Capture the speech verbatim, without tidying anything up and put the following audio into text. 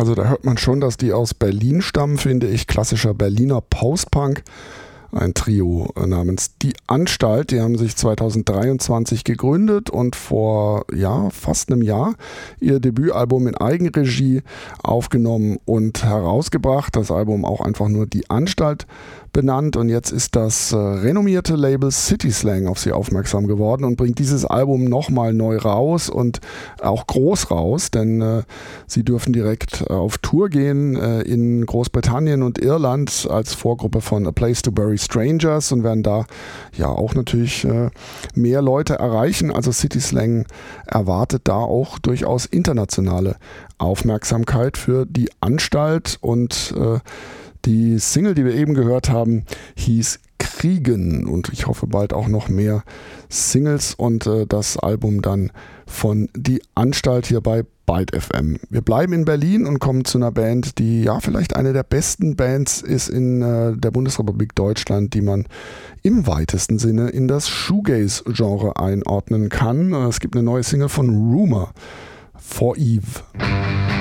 Also da hört man schon, dass die aus Berlin stammen, finde ich. Klassischer Berliner Postpunk. Ein Trio namens Die Anstalt, die haben sich zweitausenddreiundzwanzig gegründet und vor ja, fast einem Jahr ihr Debütalbum in Eigenregie aufgenommen und herausgebracht. Das Album auch einfach nur Die Anstalt benannt, und jetzt ist das äh, renommierte Label City Slang auf sie aufmerksam geworden und bringt dieses Album nochmal neu raus und auch groß raus, denn äh, sie dürfen direkt äh, auf Tour gehen äh, in Großbritannien und Irland als Vorgruppe von A Place to Bury Strangers und werden da ja auch natürlich äh, mehr Leute erreichen. Also City Slang erwartet da auch durchaus internationale Aufmerksamkeit für Die Anstalt, und äh, die Single, die wir eben gehört haben, hieß Kriegen, und ich hoffe bald auch noch mehr Singles und äh, das Album dann von Die Anstalt hier bei Byte F M. Wir bleiben in Berlin und kommen zu einer Band, die ja vielleicht eine der besten Bands ist in äh, der Bundesrepublik Deutschland, die man im weitesten Sinne in das Shoegaze-Genre einordnen kann. Es gibt eine neue Single von Rumour, For Eve.